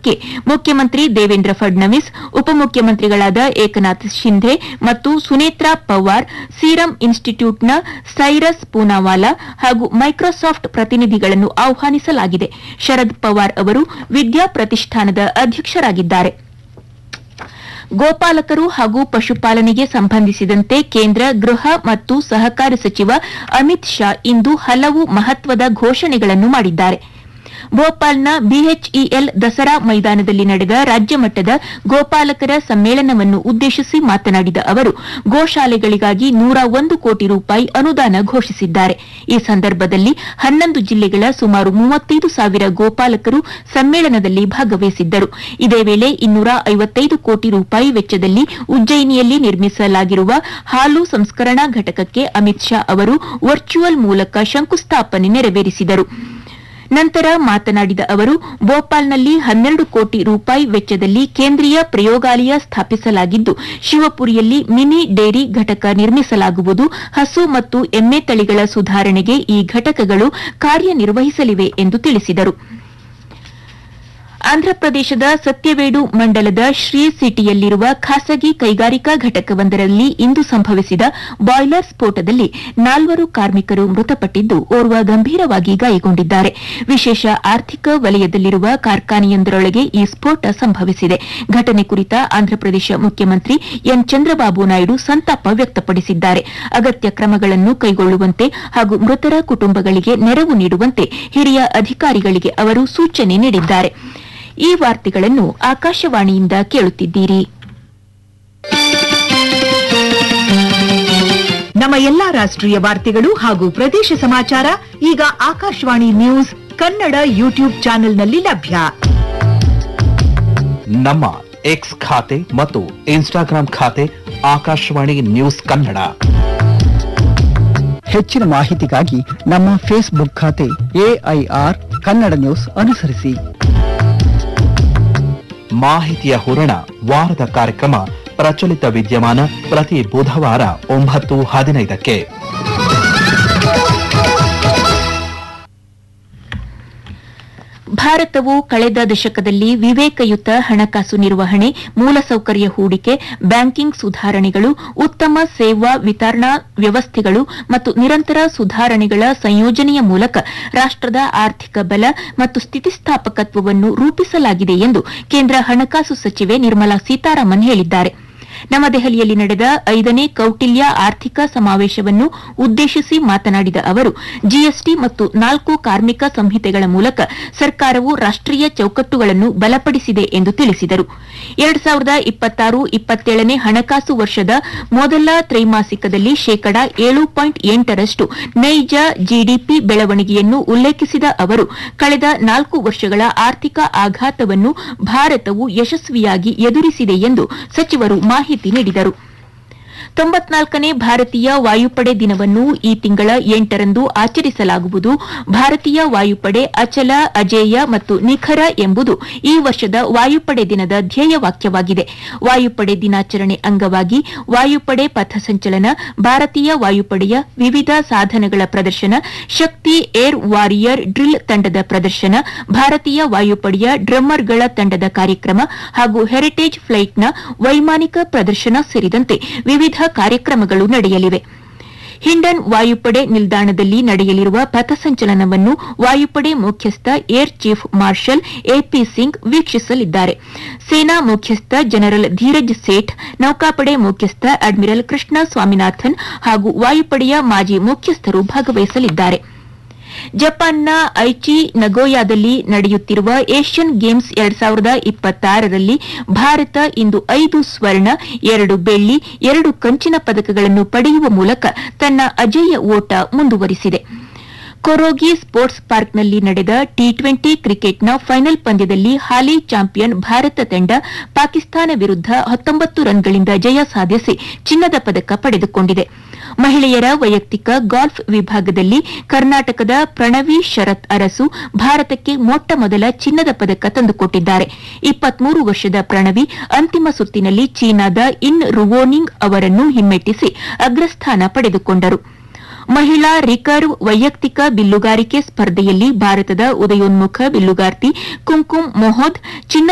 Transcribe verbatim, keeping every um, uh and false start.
ಕಾರ್ಯಕ್ರಮಕ್ಕೆ ಮುಖ್ಯಮಂತ್ರಿ ದೇವೇಂದ್ರ ಫಡ್ನವೀಸ್, ಉಪಮುಖ್ಯಮಂತ್ರಿಗಳಾದ ಏಕನಾಥ್ ಶಿಂಧೆ ಮತ್ತು ಸುನೇತ್ರಾ ಪವಾರ್, ಸೀರಂ ಇನ್ಸ್ಟಿಟ್ಯೂಟ್ನ ಸೈರಸ್ ಪೂನಾವಾಲಾ ಹಾಗೂ ಮೈಕ್ರೋಸಾಫ್ಟ್ ಪ್ರತಿನಿಧಿಗಳನ್ನು ಆಹ್ವಾನಿಸಲಾಗಿದೆ. ಶರದ್ ಪವಾರ್ ಅವರು ವಿದ್ಯಾ ಪ್ರತಿಷ್ಠಾನದ ಅಧ್ಯಕ್ಷರಾಗಿದ್ದಾರೆ. ಗೋಪಾಲಕರು ಹಾಗೂ ಪಶುಪಾಲನೆಗೆ ಸಂಬಂಧಿಸಿದಂತೆ ಕೇಂದ್ರ ಗೃಹ ಮತ್ತು ಸಹಕಾರ ಸಚಿವ ಅಮಿತ್ ಶಾ ಇಂದು ಹಲವು ಮಹತ್ವದ ಘೋಷಣೆಗಳನ್ನು ಮಾಡಿದ್ದಾರೆ. ಭೋಪಾಲ್ನ ಬಿಎಚ್ಇಎಲ್ ದಸರಾ ಮೈದಾನದಲ್ಲಿ ನಡೆದ ರಾಜ್ಯ ಮಟ್ಟದ ಗೋಪಾಲಕರ ಸಮ್ಮೇಳನವನ್ನು ಉದ್ದೇಶಿಸಿ ಮಾತನಾಡಿದ ಅವರು, ಗೋಶಾಲೆಗಳಿಗಾಗಿ ನೂರ ಒಂದು ಕೋಟಿ ರೂಪಾಯಿ ಅನುದಾನ ಘೋಷಿಸಿದ್ದಾರೆ. ಈ ಸಂದರ್ಭದಲ್ಲಿ ಹನ್ನೊಂದು ಜಿಲ್ಲೆಗಳ ಸುಮಾರು ಮೂವತ್ತೈದು ಸಾವಿರ ಗೋಪಾಲಕರು ಸಮ್ಮೇಳನದಲ್ಲಿ ಭಾಗವಹಿಸಿದ್ದರು. ಇದೇ ವೇಳೆ ಇನ್ನೂರ ಐವತ್ತೈದು ಕೋಟಿ ರೂಪಾಯಿ ವೆಚ್ಚದಲ್ಲಿ ಉಜ್ಜಯಿನಿಯಲ್ಲಿ ನಿರ್ಮಿಸಲಾಗಿರುವ ಹಾಲು ಸಂಸ್ಕರಣಾ ಘಟಕಕ್ಕೆ ಅಮಿತ್ ಶಾ ಅವರು ವರ್ಚುವಲ್ ಮೂಲಕ ಶಂಕುಸ್ಥಾಪನೆ ನೆರವೇರಿಸಿದರು. ನಂತರ ಮಾತನಾಡಿದ ಅವರು, ಭೋಪಾಲ್ನಲ್ಲಿ ಹನ್ನೆರಡು ಕೋಟಿ ರೂಪಾಯಿ ವೆಚ್ಚದಲ್ಲಿ ಕೇಂದ್ರೀಯ ಪ್ರಯೋಗಾಲಯ ಸ್ಥಾಪಿಸಲಾಗಿದ್ದು, ಶಿವಪುರಿಯಲ್ಲಿ ಮಿನಿ ಡೇರಿ ಘಟಕ ನಿರ್ಮಿಸಲಾಗುವುದು. ಹಸು ಮತ್ತು ಎಮ್ಮೆ ತಳಿಗಳ ಸುಧಾರಣೆಗೆ ಈ ಘಟಕಗಳು ಕಾರ್ಯನಿರ್ವಹಿಸಲಿವೆ ಎಂದು ತಿಳಿಸಿದರು. ಆಂಧ್ರಪ್ರದೇಶದ ಸತ್ಯವೇಡು ಮಂಡಲದ ಶ್ರೀ ಸಿಟಿಯಲ್ಲಿರುವ ಖಾಸಗಿ ಕೈಗಾರಿಕಾ ಘಟಕವೊಂದರಲ್ಲಿ ಇಂದು ಸಂಭವಿಸಿದ ಬಾಯ್ಲರ್ ಸ್ಫೋಟದಲ್ಲಿ ನಾಲ್ವರು ಕಾರ್ಮಿಕರು ಮೃತಪಟ್ಟಿದ್ದು, ಓರ್ವ ಗಂಭೀರವಾಗಿ ಗಾಯಗೊಂಡಿದ್ದಾರೆ. ವಿಶೇಷ ಆರ್ಥಿಕ ವಲಯದಲ್ಲಿರುವ ಕಾರ್ಖಾನೆಯೊಂದರೊಳಗೆ ಈ ಸ್ಫೋಟ ಸಂಭವಿಸಿದೆ. ಘಟನೆ ಕುರಿತ ಆಂಧ್ರಪ್ರದೇಶ ಮುಖ್ಯಮಂತ್ರಿ ಎನ್ ಚಂದ್ರಬಾಬು ನಾಯ್ಡು ಸಂತಾಪ ವ್ಯಕ್ತಪಡಿಸಿದ್ದಾರೆ. ಅಗತ್ಯ ಕ್ರಮಗಳನ್ನು ಕೈಗೊಳ್ಳುವಂತೆ ಹಾಗೂ ಮೃತರ ಕುಟುಂಬಗಳಿಗೆ ನೆರವು ನೀಡುವಂತೆ ಹಿರಿಯ ಅಧಿಕಾರಿಗಳಿಗೆ ಅವರು ಸೂಚನೆ ನೀಡಿದ್ದಾರೆ. ಈ ವಾರ್ತೆಗಳನ್ನು ಆಕಾಶವಾಣಿಯಿಂದ ಕೇಳುತ್ತಿದ್ದೀರಿ. ನಮ್ಮ ಎಲ್ಲಾ ರಾಷ್ಟ್ರೀಯ ವಾರ್ತೆಗಳು ಹಾಗೂ ಪ್ರದೇಶ ಸಮಾಚಾರ ಈಗ ಆಕಾಶವಾಣಿ ನ್ಯೂಸ್ ಕನ್ನಡ ಯೂಟ್ಯೂಬ್ ಚಾನೆಲ್ನಲ್ಲಿ ಲಭ್ಯ. ನಮ್ಮ ಎಕ್ಸ್ ಖಾತೆ ಮತ್ತು ಇನ್ಸ್ಟಾಗ್ರಾಂ ಖಾತೆ ಆಕಾಶವಾಣಿ ನ್ಯೂಸ್ ಕನ್ನಡ. ಹೆಚ್ಚಿನ ಮಾಹಿತಿಗಾಗಿ ನಮ್ಮ ಫೇಸ್ಬುಕ್ ಖಾತೆ ಎಐಆರ್ ಕನ್ನಡ ನ್ಯೂಸ್ ಅನುಸರಿಸಿ. ಮಾಹಿತಿಯ ಹೂರಣ ವಾರದ ಕಾರ್ಯಕ್ರಮ ಪ್ರಚಲಿತ ವಿದ್ಯಮಾನ ಪ್ರತಿ ಬುಧವಾರ ಒಂಬತ್ತು ಹದಿನೈದಕ್ಕೆ. ಭಾರತವು ಕಳೆದ ದಶಕದಲ್ಲಿ ವಿವೇಕಯುತ ಹಣಕಾಸು ನಿರ್ವಹಣೆ, ಮೂಲಸೌಕರ್ಯ ಹೂಡಿಕೆ, ಬ್ಯಾಂಕಿಂಗ್ ಸುಧಾರಣೆಗಳು, ಉತ್ತಮ ಸೇವಾ ವಿತರಣಾ ವ್ಯವಸ್ಥೆಗಳು ಮತ್ತು ನಿರಂತರ ಸುಧಾರಣೆಗಳ ಸಂಯೋಜನೆಯ ಮೂಲಕ ರಾಷ್ಟದ ಆರ್ಥಿಕ ಬಲ ಮತ್ತು ಸ್ಥಿತಿಸ್ಥಾಪಕತ್ವವನ್ನು ರೂಪಿಸಲಾಗಿದೆ ಎಂದು ಕೇಂದ್ರ ಹಣಕಾಸು ಸಚಿವೆ ನಿರ್ಮಲಾ ಸೀತಾರಾಮನ್ ಹೇಳಿದ್ದಾರೆ. ನವದೆಹಲಿಯಲ್ಲಿ ನಡೆದ ಐದನೇ ಕೌಟಿಲ್ಯ ಆರ್ಥಿಕ ಸಮಾವೇಶವನ್ನು ಉದ್ದೇಶಿಸಿ ಮಾತನಾಡಿದ ಅವರು, ಜಿಎಸ್ಟಿ ಮತ್ತು ನಾಲ್ಕು ಕಾರ್ಮಿಕ ಸಂಹಿತೆಗಳ ಮೂಲಕ ಸರ್ಕಾರವು ರಾಷ್ಟೀಯ ಚೌಕಟ್ಟುಗಳನ್ನು ಬಲಪಡಿಸಿದೆ ಎಂದು ತಿಳಿಸಿದರು. ಎರಡು ಸಾವಿರದ ಇಪ್ಪತ್ತಾರು ಇಪ್ಪತ್ತೇಳನೇ ಹಣಕಾಸು ವರ್ಷದ ಮೊದಲ ತ್ರೈಮಾಸಿಕದಲ್ಲಿ ಶೇಕಡಾ ಏಳು ಪಾಯಿಂಟ್ ಎಂಟರಷ್ಟು ನೈಜ ಜಿಡಿಪಿ ಬೆಳವಣಿಗೆಯನ್ನು ಉಲ್ಲೇಖಿಸಿದ ಅವರು, ಕಳೆದ ನಾಲ್ಕು ವರ್ಷಗಳ ಆರ್ಥಿಕ ಆಘಾತವನ್ನು ಭಾರತವು ಯಶಸ್ವಿಯಾಗಿ ಎದುರಿಸಿದೆ ಎಂದು ಸಚಿವರು ಮಾಹಿತಿ ನೀಡಿದರು. ತೊಂಬತ್ನಾಲ್ಕನೇ ಭಾರತೀಯ ವಾಯುಪಡೆ ದಿನವನ್ನು ಈ ತಿಂಗಳ ಎಂಟರಂದು ಆಚರಿಸಲಾಗುವುದು. ಭಾರತೀಯ ವಾಯುಪಡೆ ಅಚಲ, ಅಜೇಯ ಮತ್ತು ನಿಖರ ಎಂಬುದು ಈ ವರ್ಷದ ವಾಯುಪಡೆ ದಿನದ ಧ್ಯೇಯವಾಕ್ಯವಾಗಿದೆ. ವಾಯುಪಡೆ ದಿನಾಚರಣೆ ಅಂಗವಾಗಿ ವಾಯುಪಡೆ ಪಥಸಂಚಲನ, ಭಾರತೀಯ ವಾಯುಪಡೆಯ ವಿವಿಧ ಸಾಧನಗಳ ಪ್ರದರ್ಶನ, ಶಕ್ತಿ ಏರ್ ವಾರಿಯರ್ ಡ್ರಿಲ್ ತಂಡದ ಪ್ರದರ್ಶನ, ಭಾರತೀಯ ವಾಯುಪಡೆಯ ಡ್ರಮ್ಮರ್ಗಳ ತಂಡದ ಕಾರ್ಯಕ್ರಮ ಹಾಗೂ ಹೆರಿಟೇಜ್ ಫ್ಲೈಟ್ನ ವೈಮಾನಿಕ ಪ್ರದರ್ಶನ ಸೇರಿದಂತೆ ವಿವಿಧ ಕಾರ್ಯಕ್ರಮಗಳು ನಡೆಯಲಿವೆ. ಹಿಂಡನ್ ವಾಯುಪಡೆ ನಿಲ್ದಾಣದಲ್ಲಿ ನಡೆಯಲಿರುವ ಪಥಸಂಚಲನವನ್ನು ವಾಯುಪಡೆ ಮುಖ್ಯಸ್ಥ air chief marshal AP Singh ವೀಕ್ಷಿಸಲಿದ್ದಾರೆ. ಸೇನಾ ಮುಖ್ಯಸ್ಥ ಜನರಲ್ ಧೀರಜ್ ಸೇಠ್, ನೌಕಾಪಡೆ ಮುಖ್ಯಸ್ಥ ಅಡ್ಮಿರಲ್ ಕೃಷ್ಣ ಸ್ವಾಮಿನಾಥನ್ ಹಾಗೂ ವಾಯುಪಡೆಯ ಮಾಜಿ ಮುಖ್ಯಸ್ಥರು ಭಾಗವಹಿಸಲಿದ್ದಾರೆ. ಜಪಾನ್ನ ಐಚಿ ನಗೋಯಾದಲ್ಲಿ ನಡೆಯುತ್ತಿರುವ ಏಷ್ಯನ್ ಗೇಮ್ಸ್ ಎರಡ್ ಸಾವಿರದ ಇಪ್ಪತ್ತಾರರಲ್ಲಿ ಭಾರತ ಇಂದು ಐದು ಸ್ವರ್ಣ, ಎರಡು ಬೆಳ್ಳಿ, ಎರಡು ಕಂಚಿನ ಪದಕಗಳನ್ನು ಪಡೆಯುವ ಮೂಲಕ ತನ್ನ ಅಜೇಯ ಓಟ ಮುಂದುವರಿಸಿದೆ. ಕೊರೋಗಿ ಸ್ಪೋರ್ಟ್ಸ್ ಪಾರ್ಕ್ನಲ್ಲಿ ನಡೆದ ಟಿ ಟ್ವೆಂಟಿ ಕ್ರಿಕೆಟ್ನ ಫೈನಲ್ ಪಂದ್ಯದಲ್ಲಿ ಹಾಲಿ ಚಾಂಪಿಯನ್ ಭಾರತ ತಂಡ ಪಾಕಿಸ್ತಾನ ವಿರುದ್ಧ ಹತ್ತೊಂಬತ್ತು ರನ್ಗಳಿಂದ ಜಯ ಸಾಧಿಸಿ ಚಿನ್ನದ ಪದಕ ಪಡೆದುಕೊಂಡಿದೆ. ಮಹಿಳೆಯರ ವೈಯಕ್ತಿಕ ಗಾಲ್ಫ್ ವಿಭಾಗದಲ್ಲಿ ಕರ್ನಾಟಕದ ಪ್ರಣವಿ ಶರತ್ ಅರಸು ಭಾರತಕ್ಕೆ ಮೊಟ್ಟ ಮೊದಲ ಚಿನ್ನದ ಪದಕ ತಂದುಕೊಟ್ಟಿದ್ದಾರೆ. ಇಪ್ಪತ್ಮೂರು ವರ್ಷದ ಪ್ರಣವಿ ಅಂತಿಮ ಸುತ್ತಿನಲ್ಲಿ ಚೀನಾದ ಇನ್ ರುವೋನಿಂಗ್ ಅವರನ್ನು ಹಿಮ್ಮೆಟ್ಟಿಸಿ ಅಗ್ರಸ್ಥಾನ ಪಡೆದುಕೊಂಡರು. ಮಹಿಳಾ ರಿಕರ್ವ್ ವೈಯಕ್ತಿಕ ಬಿಲ್ಲುಗಾರಿಕೆ ಸ್ಪರ್ಧೆಯಲ್ಲಿ ಭಾರತದ ಉದಯೋನ್ಮುಖ ಬಿಲ್ಲುಗಾರ್ತಿ ಕುಂಕುಮ್ ಮೊಹೋದ್ ಚಿನ್ನ